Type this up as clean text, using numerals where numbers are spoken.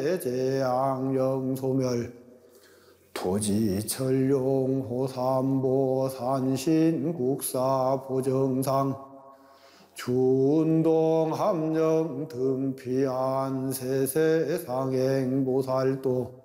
제양령 소멸 토지철용 호삼보 산신 국사 보정상 준동 함령 등피안 세세 상행 보살도